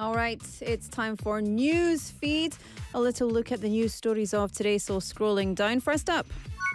All right, it's time for News Feed. A little look at the news stories of today. So scrolling down, first up.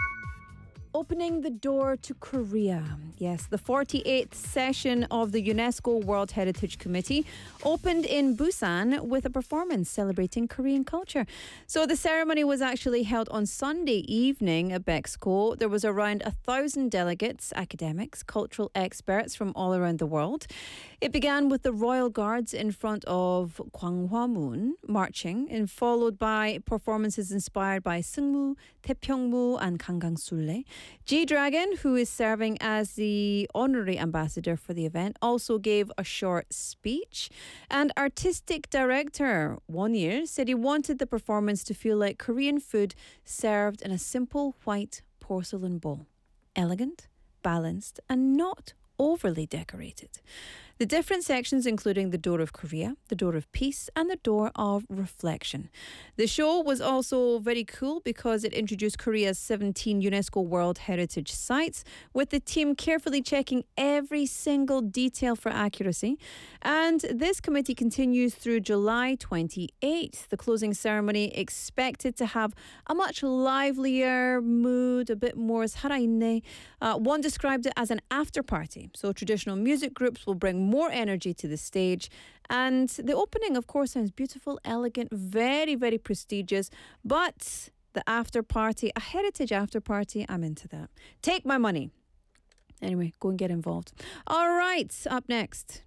Opening the door to Korea. Yes, the 48th session of the UNESCO World Heritage Committee opened in Busan with a performance celebrating Korean culture. So the ceremony was actually held on Sunday evening at Bexco. There was around 1,000 delegates, academics, cultural experts from all around the world. It began with the Royal Guards in front of Gwanghwamun marching, and followed by performances inspired by Seungmu, Taepyeongmu and Gangang-sulre. G-Dragon, who is serving as the honorary ambassador for the event, also gave a short speech. And artistic director Won Il said he wanted the performance to feel like Korean food served in a simple white porcelain bowl. Elegant, balanced, and not overly decorated. The different sections including the Door of Korea, the Door of Peace and the Door of Reflection. The show was also very cool because it introduced Korea's 17 UNESCO World Heritage Sites, with the team carefully checking every single detail for accuracy. And this committee continues through July 28th. The closing ceremony expected to have a much livelier mood, a bit more 살아있네. One described it as an after party. So traditional music groups will bring more energy to the stage. And the opening, of course, sounds beautiful, elegant, very, very prestigious. But the after party, a heritage after party, I'm into that. Take my money. Anyway, go and get involved. All right, up next.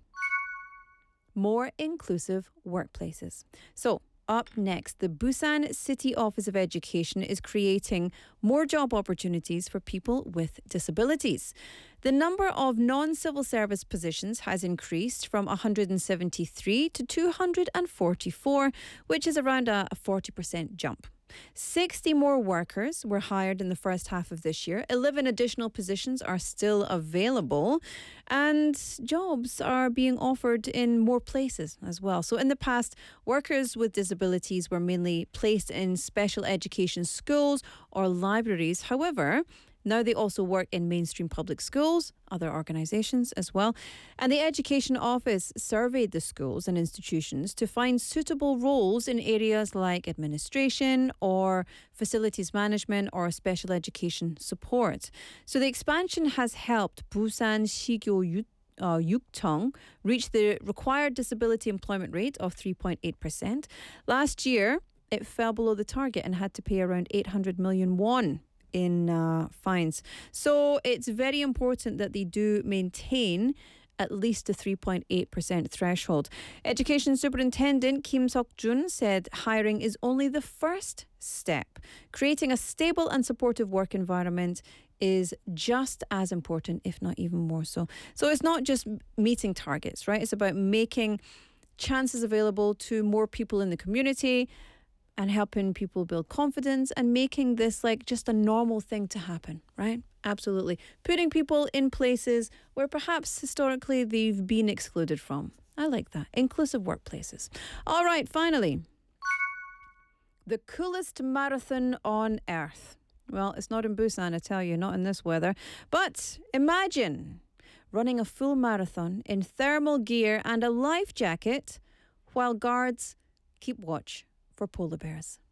More inclusive workplaces. So, up next, the Busan City Office of Education is creating more job opportunities for people with disabilities. The number of non-civil service positions has increased from 173 to 244, which is around a 40% jump. 60 more workers were hired in the first half of this year. 11 additional positions are still available, and jobs are being offered in more places as well. So in the past, workers with disabilities were mainly placed in special education schools or libraries. However, now they also work in mainstream public schools, other organisations as well. And the Education Office surveyed the schools and institutions to find suitable roles in areas like administration or facilities management or special education support. So the expansion has helped Busan Sigyo Yukcheong reach the required disability employment rate of 3.8%. Last year, it fell below the target and had to pay around 800 million won in fines. So it's very important that they do maintain at least a 3.8% threshold. Education Superintendent Kim Seok-jun said hiring is only the first step. Creating a stable and supportive work environment is just as important, if not even more so. So it's not just meeting targets, right? It's about making chances available to more people in the community and helping people build confidence and making this like just a normal thing to happen, right? Absolutely. Putting people in places where perhaps historically they've been excluded from. I like that. Inclusive workplaces. All right, finally. The coolest marathon on earth. Well, it's not in Busan, I tell you, not in this weather. But imagine running a full marathon in thermal gear and a life jacket while guards keep watch for polar bears.